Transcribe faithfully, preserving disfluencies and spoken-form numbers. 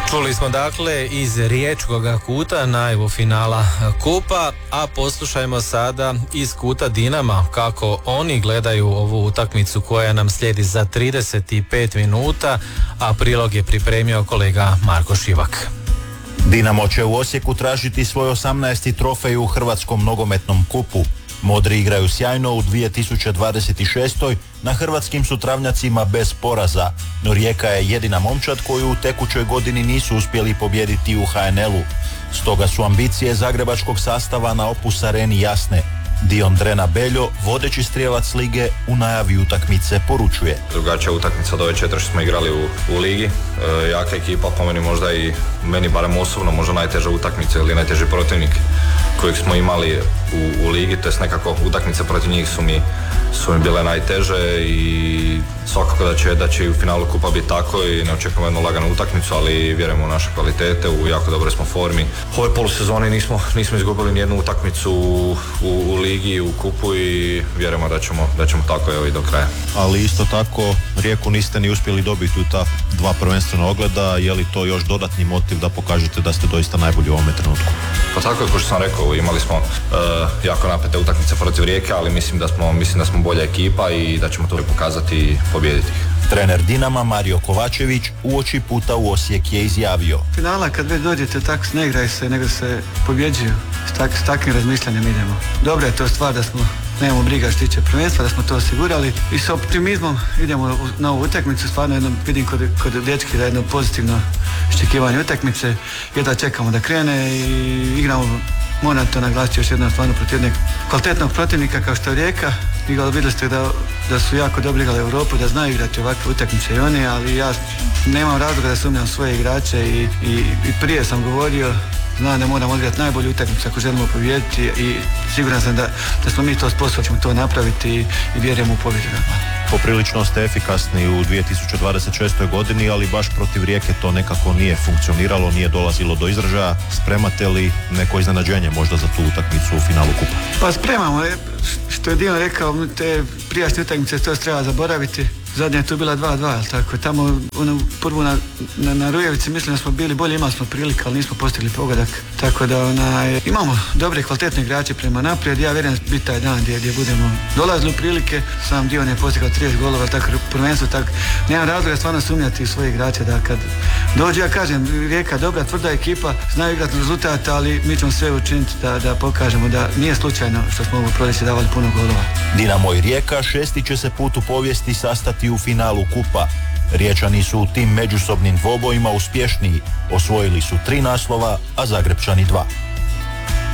Čuli smo dakle iz riječkoga kuta najavu finala kupa, a poslušajmo sada iz kuta Dinama kako oni gledaju ovu utakmicu koja nam slijedi za trideset pet minuta, a prilog je pripremio kolega Marko Šivak. Dinamo će u Osijeku tražiti svoj osamnaesti trofej u Hrvatskom nogometnom kupu. Modri igraju sjajno u dvije tisuće dvadeset šestoj na hrvatskim su travnjacima bez poraza, no Rijeka je jedina momčad koju u tekućoj godini nisu uspjeli pobijediti u ha en el-u. Stoga su ambicije zagrebačkog sastava na Opus Areni jasne. Diondrena Beljo, vodeći strijelac lige, u najavi utakmice poručuje: drugačija utakmica od ove četiri što smo igrali u, u ligi. E, jaka ekipa, po meni možda i meni barem osobno možda najteža utakmica ili najteži protivnik kojeg smo imali u, u ligi, to jest nekako utakmice protiv njih su mi, su mi bile najteže i svakako da će, da će i u finalu kupa biti tako i ne očekujemo jednu laganu utakmicu, ali vjerujemo u naše kvalitete, u jako dobroj smo formi. U ovoj polusezoni nismo, nismo izgubili nijednu utakmicu u, u, u ligi, u kupu i vjerujemo da ćemo, da ćemo tako evo i do kraja. Ali isto tako Rijeku niste ni uspjeli dobiti u ta dva prvenstvena ogleda, je li to još dodatni motiv da pokažete da ste doista najbolji u ovome trenutku? Pa tako je, kao što sam rekao, imali smo uh, jako napete utakmice protiv Rijeke, ali mislim da smo, mislim da smo bolja ekipa i da ćemo to pokazati i pobijediti ih. Trener Dinama Mario Kovačević uoči puta u Osijek je izjavio: finala kad već dođete tako ne igraju se, nego se pobjeđuju. S, tak, s takvim razmišljanjem idemo. Dobra je to stvar da smo nemamo briga što tiče prvenstva, da smo to osigurali i s optimizmom idemo na ovu utakmicu. Stvarno jedno, vidim kod, kod dečki da je jedno pozitivno iščekivanje utakmice, jedva čekamo da krene i igramo. Moram to naglasiti još jednom, stvarno protiv jednog kvalitetnog protivnika kao što je Rijeka. Igrali, vidjeli ste da, da su jako dobro igrali Europu, da znaju igrati ovakve utakmice i oni, ali ja nemam razloga da sumnjam svoje igrače i, i, i prije sam govorio, znam da moramo odigrati najbolju utakmicu ako želimo pobijediti i siguran sam da, da smo mi to sposobni, ćemo to napraviti i, i vjerujemo u pobjedu. Poprilično ste efikasni u dvije tisuće dvadeset šestoj godini, ali baš protiv Rijeke to nekako nije funkcioniralo, nije dolazilo do izražaja. Spremate li neko iznenađenje možda za tu utakmicu u finalu kupa? Pa spremamo, što je Dion rekao, te prijašnje utakmice to treba zaboraviti. Zadnja je tu bila dva dva, tako tamo onu prvu na, na, na Rujevici mislim da smo bili bolji, imali smo prilike, ali nismo postigli pogodak. Tako da ona, imamo dobre kvalitetne igrače prema naprijed. Ja vjerujem da biti taj dan gdje, gdje budemo dolazili u prilike. Sam Dion je postigao trideset golova, tako prvenstvo, tako nemam razloga stvarno sumnjati u svoje igrače da kad dođe, ja kažem, Rijeka dobra, tvrda ekipa, znaju igrati rezultat, ali mi ćemo sve učiniti da, da pokažemo da nije slučajno što smo ovo proljeće davali puno golova. Dinamo i Rijeka šesti će se put u povijesti sastati u finalu kupa. Riječani su u tim međusobnim dvobojima uspješniji, osvojili su tri naslova, a Zagrebčani dva.